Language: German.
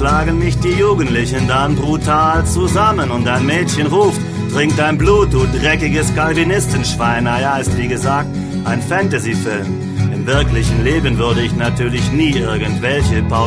schlagen mich die Jugendlichen dann brutal zusammen und ein Mädchen ruft, trink dein Blut, du dreckiges Calvinistenschwein. Naja, ist wie gesagt ein Fantasy-Film. Im wirklichen Leben würde ich natürlich nie irgendwelche